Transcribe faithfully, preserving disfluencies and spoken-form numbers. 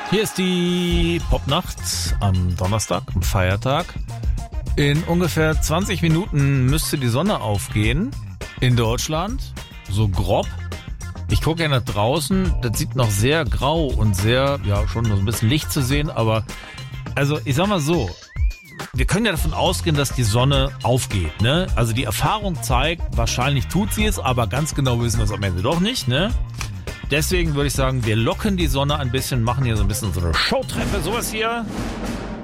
Hier ist die Popnacht am Donnerstag, am Feiertag. In ungefähr zwanzig Minuten müsste die Sonne aufgehen in Deutschland, so grob. Ich gucke ja nach draußen, das sieht noch sehr grau und sehr, ja, schon so ein bisschen Licht zu sehen, aber also ich sag mal so, wir können ja davon ausgehen, dass die Sonne aufgeht, ne? Also die Erfahrung zeigt, wahrscheinlich tut sie es, aber ganz genau wissen wir es am Ende doch nicht, ne? Deswegen würde ich sagen, wir locken die Sonne ein bisschen, machen hier so ein bisschen so eine Showtreppe, sowas hier.